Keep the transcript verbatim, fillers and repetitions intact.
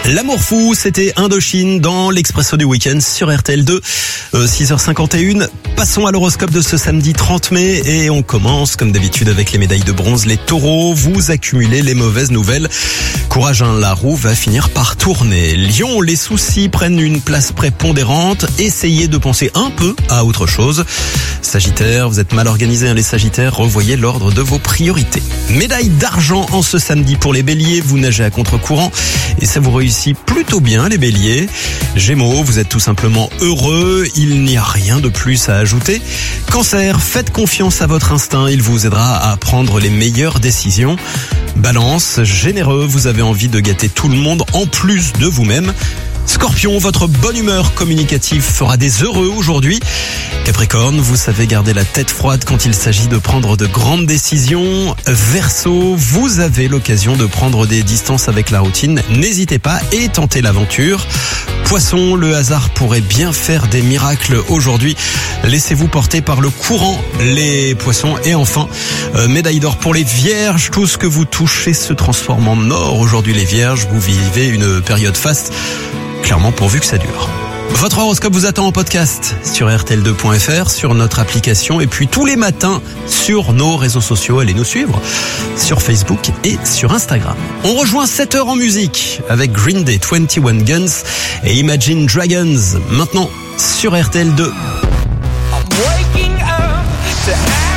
L'amour fou, c'était Indochine dans l'Expresso du week-end sur R T L deux, euh, six heures cinquante et une. Passons à l'horoscope de ce samedi trente mai et on commence comme d'habitude avec les médailles de bronze. Les taureaux, vous accumulez les mauvaises nouvelles. Courage, hein, la roue va finir par tourner. Lion, les soucis prennent une place prépondérante. Essayez de penser un peu à autre chose. Sagittaire, vous êtes mal organisé, hein, les Sagittaires, revoyez l'ordre de vos priorités. Médaille d'argent en ce samedi pour les béliers, vous nagez à contre-courant et ça vous réussit plutôt bien les béliers. Gémeaux, vous êtes tout simplement heureux, il n'y a rien de plus à ajouter. Cancer, faites confiance à votre instinct, il vous aidera à prendre les meilleures décisions. Balance, généreux, vous avez envie de gâter tout le monde en plus de vous-même. Scorpion, votre bonne humeur communicative fera des heureux aujourd'hui. Capricorne, vous savez garder la tête froide quand il s'agit de prendre de grandes décisions. Verseau, vous avez l'occasion de prendre des distances avec la routine. N'hésitez pas et tentez l'aventure. Poisson, le hasard pourrait bien faire des miracles aujourd'hui. Laissez-vous porter par le courant, les poissons. Et enfin, euh, médaille d'or pour les vierges. Tout ce que vous touchez se transforme en or. Aujourd'hui, les vierges, vous vivez une période faste. Clairement pourvu que ça dure. Votre horoscope vous attend en podcast sur R T L deux point F R, sur notre application et puis tous les matins sur nos réseaux sociaux. Allez nous suivre sur Facebook et sur Instagram. On rejoint sept heures en musique avec Green Day, vingt et un Guns et Imagine Dragons. Maintenant sur R T L deux. I'm waking up to